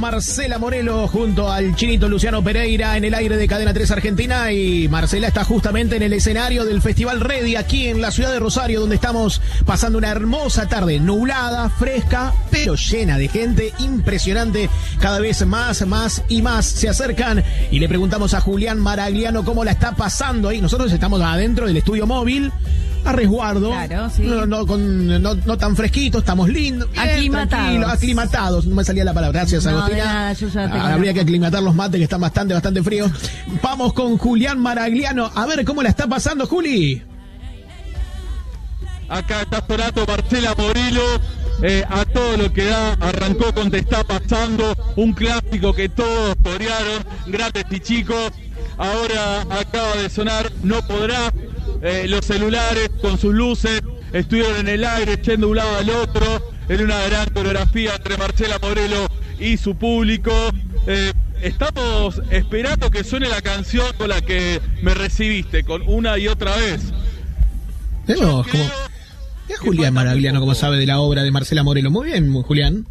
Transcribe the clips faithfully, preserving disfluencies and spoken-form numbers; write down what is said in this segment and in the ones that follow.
Marcela Morelo junto al chinito Luciano Pereira en el aire de Cadena tres Argentina, y Marcela está justamente en el escenario del Festival Ready aquí en la ciudad de Rosario, donde estamos pasando una hermosa tarde, nublada, fresca, pero llena de gente, impresionante. Cada vez más, más y más se acercan y le preguntamos a Julián Maragliano cómo la está pasando ahí. Nosotros estamos adentro del estudio móvil, a resguardo, claro, sí. no, no, con, no, no tan fresquitos, estamos lindos, bien, aclimatados. aclimatados, no me salía la palabra, gracias, no, Agostina. Nada, yo ya te Habría que aclimatar los mates que están bastante, bastante fríos. Vamos con Julián Maragliano, a ver cómo la está pasando, Juli. Acá está sonando Marcela Morelo, eh, a todo lo que da, arrancó con Te está pasando, un clásico que todos corearon, grandes y chicos. Ahora acaba de sonar No Podrá. Eh, los celulares con sus luces estuvieron en el aire, yendo de un lado al otro, en una gran coreografía entre Marcela Morelo y su público. Eh, estamos esperando que suene la canción con la que me recibiste, con Una y Otra Vez. Vemos como... Es Julián Maragliano, como sabe de la obra de Marcela Morelo. Muy bien, Julián.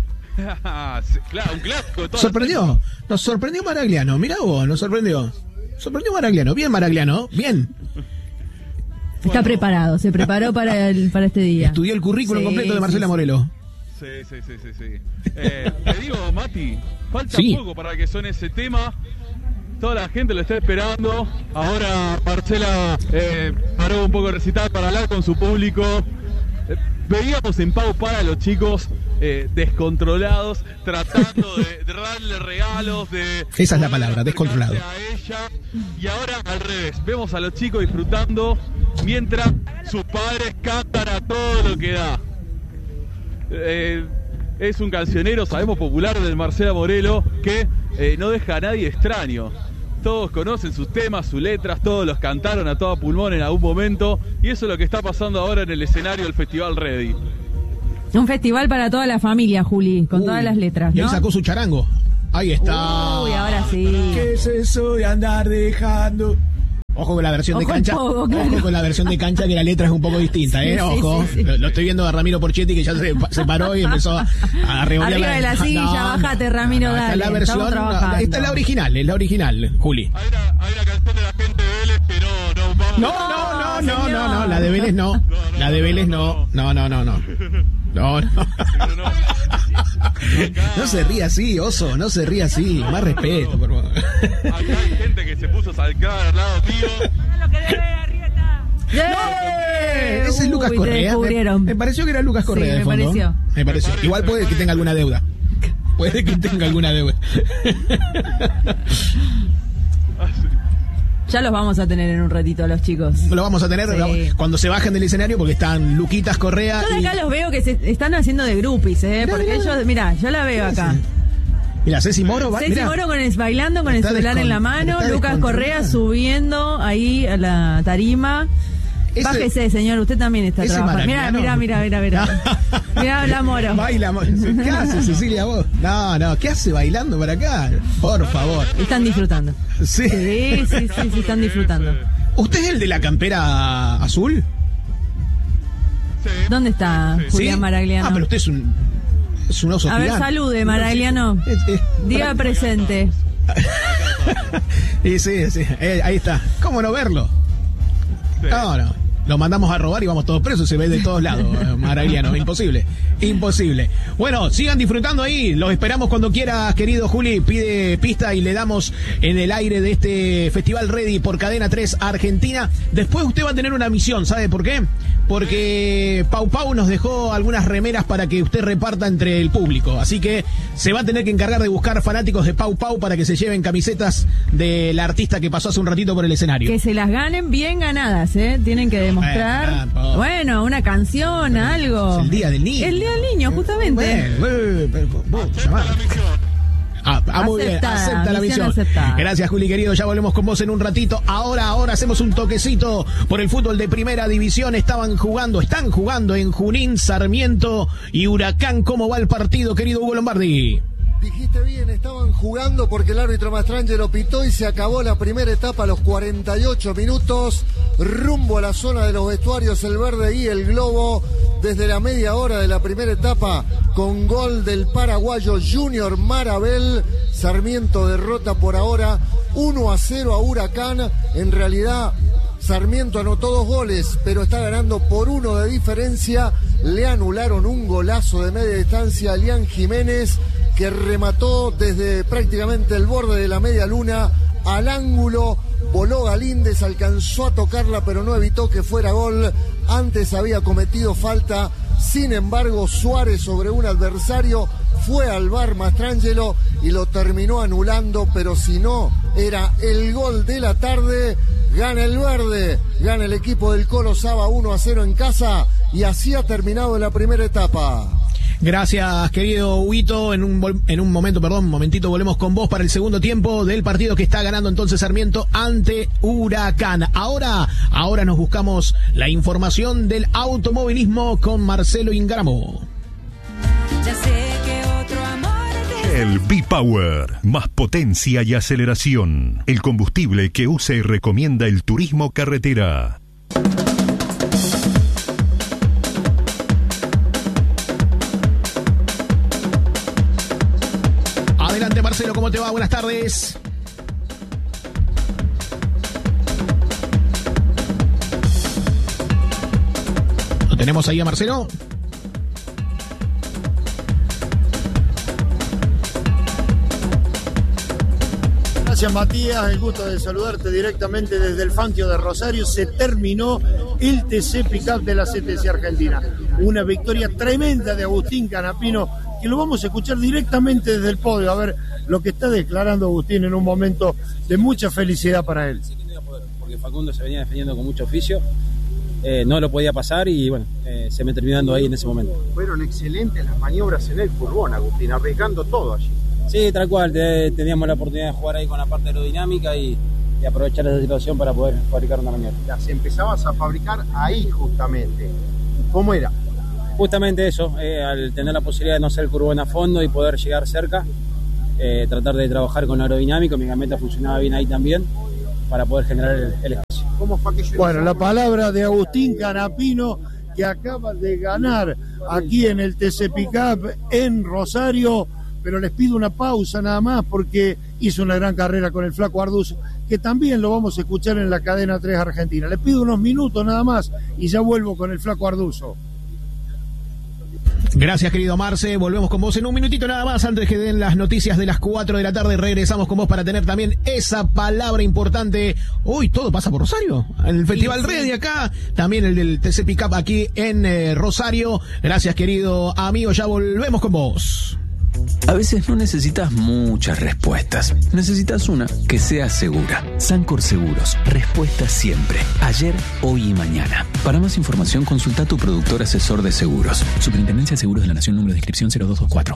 Claro, un clásico de todas. Sorprendió, nos sorprendió Maragliano. Mirá vos, nos sorprendió. Sorprendió Maragliano. Bien, Maragliano, bien. Está Bueno, preparado, se preparó para el, para este día. Estudió el currículum Sí, completo de Marcela sí, sí. Morelo. Sí, sí, sí, sí, sí. Eh, te digo, Mati, falta Sí. poco para que suene ese tema. Toda la gente lo está esperando. Ahora Marcela eh, paró un poco de recital para hablar con su público. Eh, veíamos en Pau para los chicos eh, descontrolados, tratando de, de darle regalos, de... Esa es la palabra, descontrolado. A ella. Y ahora al revés, vemos a los chicos disfrutando mientras sus padres cantan a todo lo que da. Eh, es un cancionero, sabemos, popular del Marcela Morelo, que eh, no deja a nadie extraño. Todos conocen sus temas, sus letras, todos los cantaron a todo pulmón en algún momento, y eso es lo que está pasando ahora en el escenario del Festival Ready. Un festival para toda la familia, Juli, con Uy, todas las letras, Y ahí ¿no? sacó su charango. Ahí está. Uy, ahora sí. ¿Qué es eso de andar dejando? Ojo con la versión Ojo de cancha. un poco, claro. Ojo con la versión de cancha, que la letra es un poco distinta, ¿eh? Sí, sí, Ojo. sí, sí. Lo, lo estoy viendo a Ramiro Porchetti, que ya se, se paró y empezó a, a revolear. Arriba de la silla, bájate, Ramiro, esta es dale, la versión, estamos trabajando. esta es la original, es la original, Juli. Hay una, hay una canción de la gente de Vélez que no, no vamos. No, no, no, no, señor. no, no, la de Vélez no. La de Vélez no. No, no, no, no. No, no. Pero no. No se ríe así, oso, no se ríe así. Más respeto, por favor. Acá hay gente que se puso a salcar al lado mío. ¡Eh! Ese es Lucas Uy, te Correa. Me, descubrieron. me pareció que era Lucas Correa, Sí, de me fondo. pareció. Me pareció. Me Igual parece, puede me que tenga parece. alguna deuda. Puede que tenga alguna deuda. Ah, sí. Ya los vamos a tener en un ratito a los chicos. Lo vamos a tener Sí. cuando se bajen del escenario, porque están Luquitas Correa. Yo de y- acá los veo que se están haciendo de groupies, ¿eh? Mirá, Porque mirá. ellos, mira, yo la veo acá. Mira, Ceci Moro va. Ceci mirá. Moro con el, bailando con el Está celular en la descon- mano, está Lucas Correa descontrolada. subiendo ahí a la tarima. Ese- Bájese, señor, usted también está ese trabajando. Mira, Maragliano. mira, mira, mira, mira. Mira la Moro. Baila, Mo- ¿qué hace Cecilia vos? No, no, ¿qué hace bailando para acá? Por favor. Están disfrutando. Sí. Sí, sí, sí, sí, están disfrutando. ¿Usted es el de la campera azul? Sí. ¿Dónde está Sí. Julián ¿Sí? Maragliano? Ah, pero usted es un, es un oso A ver, gigante. salude, Maragliano. Es- es- Diga presente. Sí, sí, sí. Eh, ahí está. ¿Cómo no verlo? Sí. No, no. Lo mandamos a robar y vamos todos presos. Se ve de todos lados, eh, Maragliano. Imposible. Imposible. Bueno, sigan disfrutando ahí. Los esperamos cuando quieras, querido Juli. Pide pista y le damos en el aire de este Festival Ready por Cadena tres Argentina. Después usted va a tener una misión. ¿Sabe por qué? Porque Pau Pau nos dejó algunas remeras para que usted reparta entre el público. Así que se va a tener que encargar de buscar fanáticos de Pau Pau para que se lleven camisetas del artista que pasó hace un ratito por el escenario. Que se las ganen bien ganadas, ¿eh? Tienen que demostrar. Bueno, po. Bueno, una canción, algo. Es el Día del Niño. El Día del Niño, justamente. Bueno, eh, pero vos te llamás. La misión. Ah, ah, muy bien, Aceptada, acepta la misión misión. aceptada. Gracias, Juli, querido. Ya volvemos con vos en un ratito. Ahora, ahora hacemos un toquecito por el fútbol de primera división. Estaban jugando, están jugando en Junín, Sarmiento y Huracán. ¿Cómo va el partido, querido Hugo Lombardi? Dijiste bien, estaban jugando porque el árbitro Mastrangelo pitó y se acabó la primera etapa a los cuarenta y ocho minutos. Rumbo a la zona de los vestuarios, el verde y el globo. Desde la media hora de la primera etapa con gol del paraguayo Junior Marabel. Sarmiento derrota por ahora uno a cero a Huracán. En realidad Sarmiento anotó dos goles, pero está ganando por uno de diferencia. Le anularon un golazo de media distancia a Elian Jiménez, que remató desde prácticamente el borde de la media luna al ángulo. Voló Galíndez, alcanzó a tocarla, pero no evitó que fuera gol. Antes había cometido falta. Sin embargo, Suárez, sobre un adversario, fue al V A R Mastrangelo y lo terminó anulando, pero si no, era el gol de la tarde. Gana el verde, gana el equipo del Colo Saba uno a cero en casa, y así ha terminado la primera etapa. Gracias, querido Huito. En un, en un momento, perdón, un momentito, volvemos con vos para el segundo tiempo del partido que está ganando entonces Sarmiento ante Huracán. Ahora, ahora nos buscamos la información del automovilismo con Marcelo Ingaramo. Ya sé que otro amor te... El V-Power, más potencia y aceleración. El combustible que usa y recomienda el turismo carretera. Adelante, Marcelo, ¿cómo te va? Buenas tardes. ¿Lo tenemos ahí a Marcelo? Gracias, Matías, el gusto de saludarte directamente desde el Fangio de Rosario. Se terminó el T C Pickup de la C T C Argentina. Una victoria tremenda de Agustín Canapino, que lo vamos a escuchar directamente desde el podio, a ver lo que está declarando Agustín en un momento de mucha felicidad para él. Sí que no iba a poder, porque Facundo se venía defendiendo con mucho oficio, eh, no lo podía pasar y bueno, eh, se me terminó dando ahí en ese momento. Fueron excelentes las maniobras en el furgón, Agustín, arriesgando todo allí. Sí, tal cual, te, teníamos la oportunidad de jugar ahí con la parte aerodinámica y, y aprovechar esa situación para poder fabricar una maniobra. Las empezabas a fabricar ahí justamente. ¿Cómo era? Justamente eso, eh, al tener la posibilidad de no ser curvón a fondo y poder llegar cerca, eh, tratar de trabajar con aerodinámico, mi gameta funcionaba bien ahí también, para poder generar el, el espacio. ¿Cómo fue aquello? Bueno, la palabra de Agustín Canapino, que acaba de ganar aquí en el T C Pickup en Rosario, pero les pido una pausa nada más porque hizo una gran carrera con el Flaco Arduzo, que también lo vamos a escuchar en la cadena tres Argentina. Les pido unos minutos nada más y ya vuelvo con el Flaco Arduzo. Gracias, querido Marce. Volvemos con vos en un minutito nada más antes que den las noticias de las cuatro de la tarde. Regresamos con vos para tener también esa palabra importante. Uy, todo pasa por Rosario. El Festival sí, sí. Ready acá. También el del T C Pickup aquí en eh, Rosario. Gracias, querido amigo. Ya volvemos con vos. A veces no necesitas muchas respuestas. Necesitas una que sea segura. Sancor Seguros. Respuesta siempre. Ayer, hoy y mañana. Para más información, consulta a tu productor asesor de seguros. Superintendencia de Seguros de la Nación, número de inscripción cero dos dos cuatro.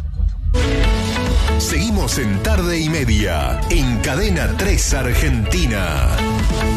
Seguimos en Tarde y Media, en Cadena tres Argentina.